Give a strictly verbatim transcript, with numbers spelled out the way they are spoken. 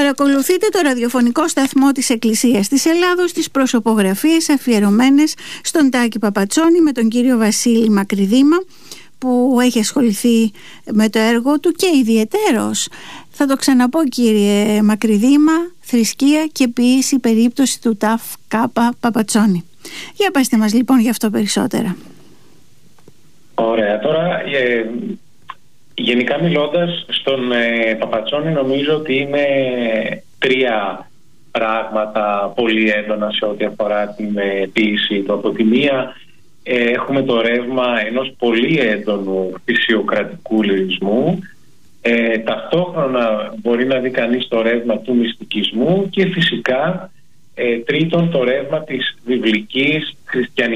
Παρακολουθείτε το ραδιοφωνικό σταθμό της Εκκλησίας της Ελλάδος, τις προσωπογραφίες αφιερωμένες στον Τάκη Παπατσόνη με τον κύριο Βασίλη Μακρυδήμα, που έχει ασχοληθεί με το έργο του και ιδιαιτέρως, θα το ξαναπώ κύριε Μακρυδήμα, θρησκεία και ποίηση, περίπτωση του Ταφ Κάπα Παπατσόνη. Για πέστε μας λοιπόν γι' αυτό περισσότερα. Ωραία, τώρα ε, γενικά μιλώντας στον ε, Παπατσόνη, νομίζω ότι είναι τρία πράγματα πολύ έντονα σε ό,τι αφορά την ε, ποίηση του. Από τη μία ε, έχουμε το ρεύμα ενός πολύ έντονου φυσιοκρατικού λυρισμού, ε, ταυτόχρονα μπορεί να δει κανείς το ρεύμα του μυστικισμού και φυσικά ε, τρίτον το ρεύμα της βιβλικής χριστιανικής